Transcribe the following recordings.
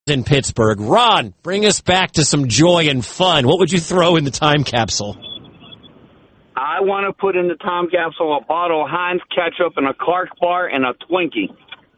in Pittsburgh. Ron, bring us back to some joy and fun. What would you throw in the time capsule? I want to put in the time capsule a bottle of Heinz ketchup and a Clark bar and a Twinkie.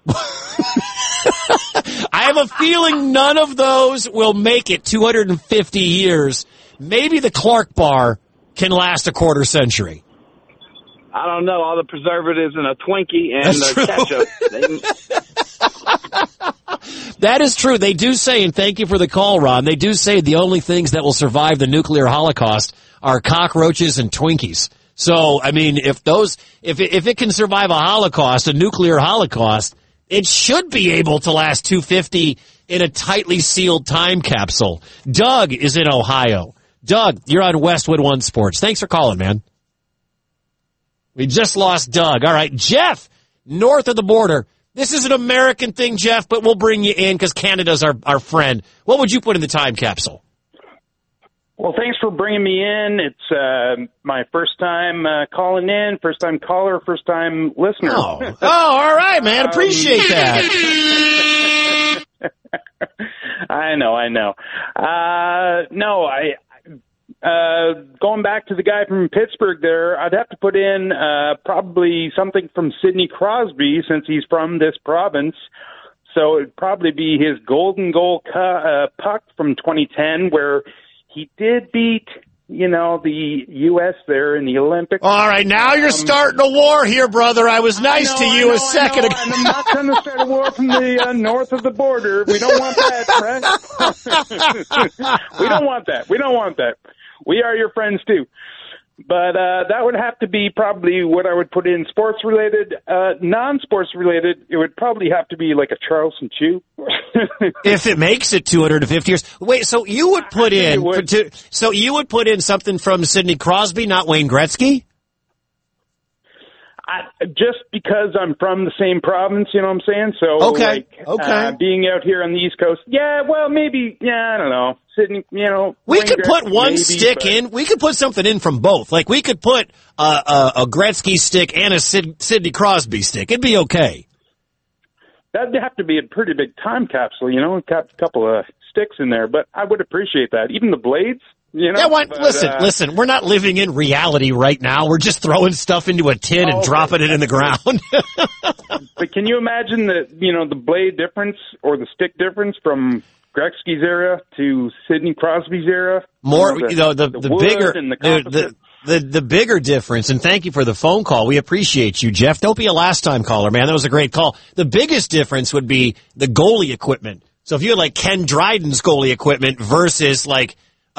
I have a feeling none of those will make it 250 years. Maybe the Clark bar can last a quarter century. I don't know. All the preservatives in a Twinkie and the ketchup. That is true. They do say, and thank you for the call, Ron, they do say the only things that will survive the nuclear holocaust are cockroaches and Twinkies. So, I mean, if it can survive a holocaust, a nuclear holocaust, it should be able to last 250 in a tightly sealed time capsule. Doug is in Ohio. Doug, you're on Westwood One Sports. Thanks for calling, man. We just lost Doug. All right, Jeff, north of the border. This is an American thing, Jeff, but we'll bring you in because Canada's our friend. What would you put in the time capsule? Well, thanks for bringing me in. It's my first time calling in, first time caller, first time listener. Oh, all right, man. Appreciate that. I know. Going back to the guy from Pittsburgh there, I'd have to put in probably something from Sidney Crosby since he's from this province. So it'd probably be his golden goal puck from 2010 where he did beat, the U.S. there in the Olympics. All right, now you're starting a war here, brother. I was nice to you a second ago. I'm not going to start a war from the north of the border. We don't want that, right? We don't want that. We are your friends, too. But that would have to be probably what I would put in sports-related. Non-sports-related, it would probably have to be like a Charleston Chew. If it makes it 250 years. Wait, so you would put in something from Sidney Crosby, not Wayne Gretzky? Just because I'm from the same province, you know what I'm saying? So, okay. Being out here on the East Coast, maybe, I don't know. Sydney, we could put one stick in. We could put something in from both. Like, we could put a Gretzky stick and a Sidney Crosby stick. It'd be okay. That'd have to be a pretty big time capsule, got a couple of sticks in there. But I would appreciate that. Even the blades. Yeah, listen, we're not living in reality right now. We're just throwing stuff into a tin and dropping it in the ground. But can you imagine the blade difference or the stick difference from Gretzky's era to Sidney Crosby's era? The bigger difference, and thank you for the phone call. We appreciate you, Jeff. Don't be a last-time caller, man. That was a great call. The biggest difference would be the goalie equipment. So if you had like Ken Dryden's goalie equipment versus like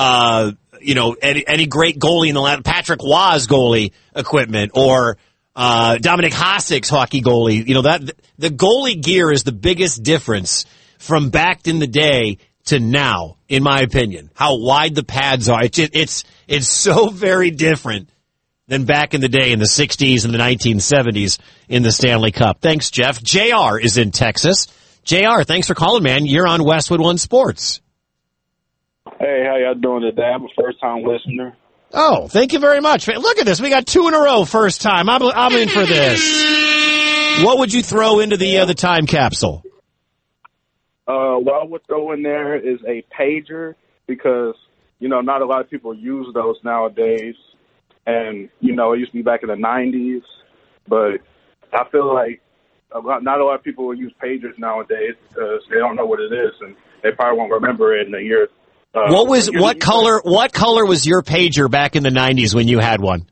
any great goalie in the land, Patrick Waugh's goalie equipment, or Dominic Hasek's hockey goalie. That the goalie gear is the biggest difference from back in the day to now, in my opinion. How wide the pads are. It's so very different than back in the day in the 60s and the 1970s in the Stanley Cup. Thanks, Jeff. JR is in Texas. JR, thanks for calling, man. You're on Westwood One Sports. Hey, how y'all doing today? I'm a first-time listener. Oh, thank you very much. Look at this. We got 2 in a row first time. I'm in for this. What would you throw into the time capsule? What I would throw in there is a pager because, not a lot of people use those nowadays. And, it used to be back in the 90s. But I feel like not a lot of people will use pagers nowadays because they don't know what it is. And they probably won't remember it in a year. What color was your pager back in the 90s when you had one?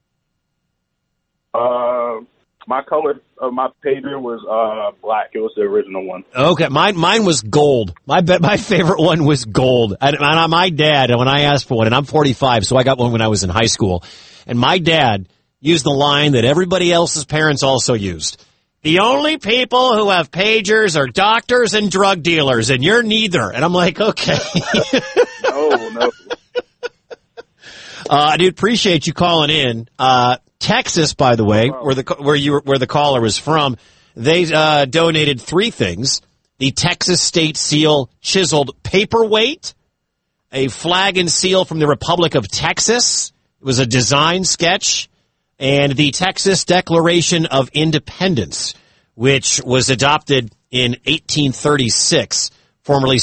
My color of my pager was black. It was the original one. Okay, mine was gold. My favorite one was gold. And my dad, when I asked for one, and I'm 45, so I got one when I was in high school, and my dad used the line that everybody else's parents also used. The only people who have pagers are doctors and drug dealers, and you're neither. And I'm like, okay. No. I do appreciate you calling in. Texas, by the way, where the caller was from, they donated 3 things: the Texas State Seal chiseled paperweight, a flag and seal from the Republic of Texas. It was a design sketch. And the Texas Declaration of Independence, which was adopted in 1836, formerly